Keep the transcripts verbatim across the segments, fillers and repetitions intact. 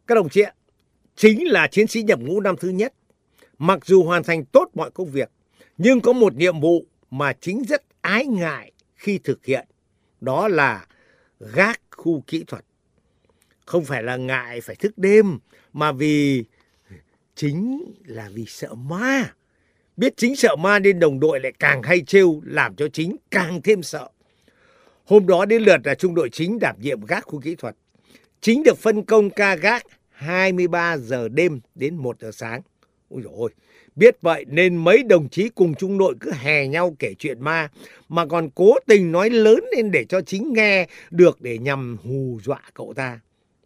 Các đồng chí ạ, chính là chiến sĩ nhập ngũ năm thứ nhất. Mặc dù hoàn thành tốt mọi công việc, nhưng có một nhiệm vụ mà chính rất ái ngại khi thực hiện. Đó là gác khu kỹ thuật. Không phải là ngại phải thức đêm, mà vì chính là vì sợ ma. Biết chính sợ ma nên đồng đội lại càng hay trêu, làm cho chính càng thêm sợ. Hôm đó đến lượt là trung đội chính đảm nhiệm gác khu kỹ thuật. Chính được phân công ca gác hai mươi ba giờ đêm đến một giờ sáng. Ôi dồi ôi, biết vậy nên mấy đồng chí cùng trung đội cứ hè nhau kể chuyện ma, mà còn cố tình nói lớn lên để cho chính nghe được để nhằm hù dọa cậu ta.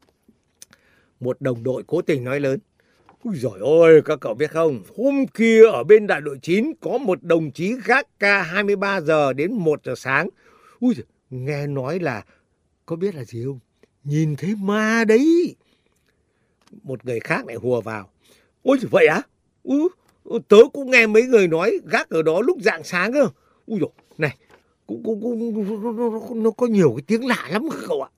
Một đồng đội cố tình nói lớn: ôi dồi ôi, các cậu biết không, hôm kia ở bên đại đội chín có một đồng chí gác ca hai mươi ba giờ đến một giờ sáng. Ui giời, nghe nói là, có biết là gì không? Nhìn thấy ma đấy. Một người khác lại hùa vào: ôi giời, vậy á? Ừ, tớ cũng nghe mấy người nói gác ở đó lúc rạng sáng cơ. Ui dồi, này, cũng, cũng, cũng, nó, nó, nó có nhiều cái tiếng lạ lắm các cậu ạ.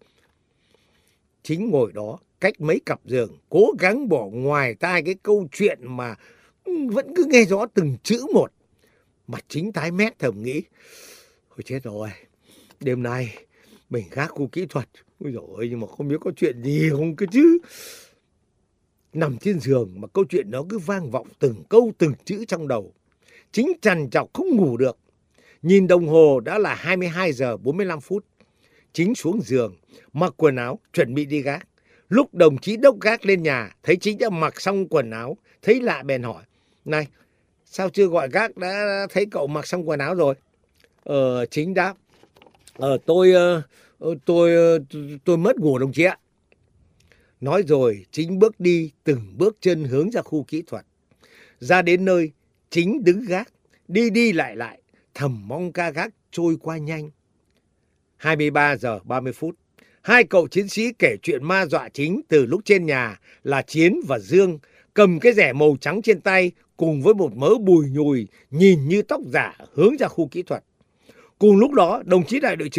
Chính ngồi đó cách mấy cặp giường, cố gắng bỏ ngoài tai cái câu chuyện mà vẫn cứ nghe rõ từng chữ một. Mặt chính tái mét thầm nghĩ: ôi chết rồi, đêm nay mình gác khu kỹ thuật. Ôi dồi ôi, nhưng mà không biết có chuyện gì không cơ chứ. Nằm trên giường mà câu chuyện nó cứ vang vọng từng câu từng chữ trong đầu. Chính trằn trọc không ngủ được. Nhìn đồng hồ đã là hai mươi hai giờ bốn mươi lăm phút. Chính xuống giường, mặc quần áo, chuẩn bị đi gác. Lúc đồng chí đốc gác lên nhà, thấy Chính đã mặc xong quần áo, thấy lạ bèn hỏi: này, sao chưa gọi gác, đã thấy cậu mặc xong quần áo rồi? Ờ, Chính đáp: Ờ, tôi, tôi, tôi, tôi mất ngủ đồng chí ạ. Nói rồi, Chính bước đi từng bước chân hướng ra khu kỹ thuật. Ra đến nơi, Chính đứng gác, đi đi lại lại, thầm mong ca gác trôi qua nhanh. hai mươi ba giờ ba mươi phút, hai cậu chiến sĩ kể chuyện ma dọa Chính từ lúc trên nhà là Chiến và Dương, cầm cái rẻ màu trắng trên tay cùng với một mớ bùi nhùi nhìn như tóc giả hướng ra khu kỹ thuật. Cùng lúc đó, đồng chí đại đội trưởng